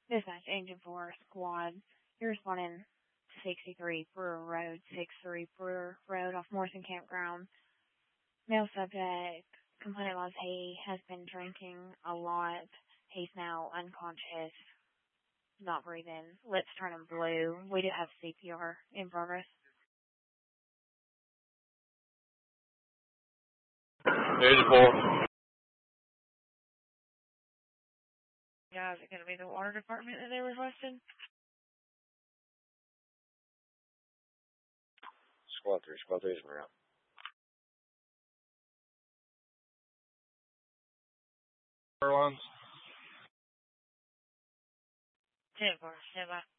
Dispatch Engine 4 Squad. You're responding to 63 Brewer Road, 63 Brewer Road off Morrison Campground. Male subject. Complainant was he has been drinking a lot. He's now unconscious, not breathing. Lips turning blue. We do have CPR in progress. Engine 4. Guys, is it going to be the water department that they requested? Squad 3 is around. Airlines. 10-4, stand by.